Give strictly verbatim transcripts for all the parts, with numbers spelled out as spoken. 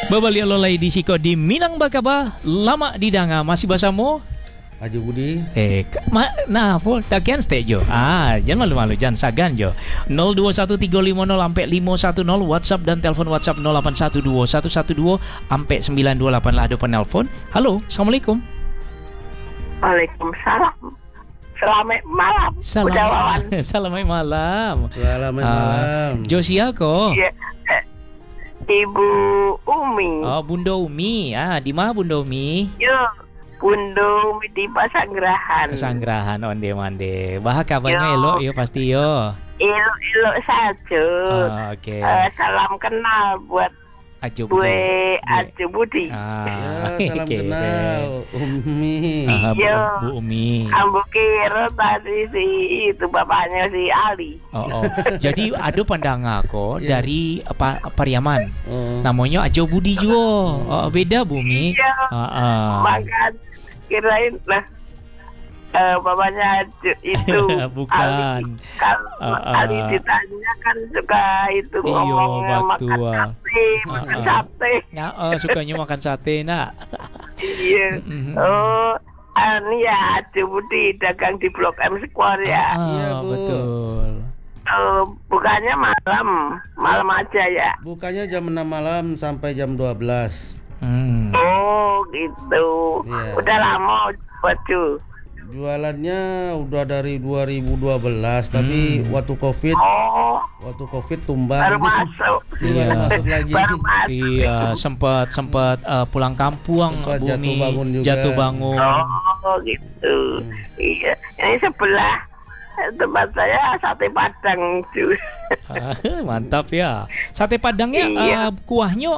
Babali lolai di siko di Minang Bakaba, lama di danga masih basamu. Ajo Budi. Eh, ma, nah, full takian stejo. Ah, jangan malu-malu, jangan sagan jo. nol dua satu tiga lima nol sampai lima satu nol WhatsApp dan telepon WhatsApp nol delapan satu dua satu satu dua sampai sembilan dua delapan lah ada penelpon. Halo, assalamualaikum. Waalaikumsalam. Selamat malam. Salam. Selamat malam. Selamat malam. Uh, Josia ko. Ya, eh, Ibu Umi. Oh, Bunda Umi. Ah, di mana Bunda Umi? Yo, Bunda Umi di Pasanggerahan. Pasanggerahan onde mande. Bah kabarnya Yo. elok yo pasti yo. Elok-elok saja. Oh, oke. Okay. Eh, salam kenal buat Ajo gue Budi. Ajo Budi. Ah, Ya, salam oke, kenal Umi. Ah, Bu, Yo. Bu Umi. Ambo kira tadi si itu bapaknya si Ali. Oh, oh. Jadi ada pandangan kok Ya. dari apa Pariaman. Oh. Namanya Ajo Budi juga. Oh, beda Bumi. Iya. Ah, ah. Makan kirain lah. Eh, bapaknya Ajo itu Bukan. Ali. Kalau Ah, ah. Ali ditanya kan suka itu Iyo, ngomongnya waktu, makan ah. sate, makan Ah, ah. sate. Nah, oh, sukanya makan sate nak. Iya. Mhm. Oh, ini ya Ajo Budi dagang di Blok M Square ya. Ah, Iya, Bu. betul. Oh, bukannya malam, malam aja ya. Bukannya jam enam malam sampai jam dua belas. Hmm. Oh, gitu. Iya. Udah lama baju. Jualannya udah dari dua ribu dua belas, tapi Hmm. waktu Covid, Oh, waktu Covid tumbang. baru masuk. Ini baru Iya. masuk lagi. Baru masuk. Iya, sempat sempat eh, pulang kampung Sempat Bumi. jatuh bangun juga. Jatuh bangun. Oh, gitu. Iya. Ini sebelah tempat saya sate Padang, Jus. Ah, mantap ya. Sate Padangnya Iya. eh, kuahnya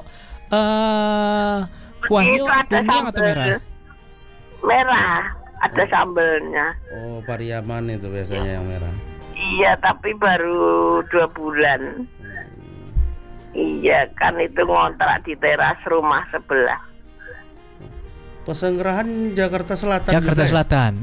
eh kuahnya Itu ada kuning atau sambal. merah? Merah. Ada sambelnya. Oh, Pariaman itu biasanya yang merah. Iya, tapi baru dua bulan. Iya, kan itu ngontrak di teras rumah sebelah. Pasanggerahan Jakarta Selatan. Jakarta juga ya? Selatan.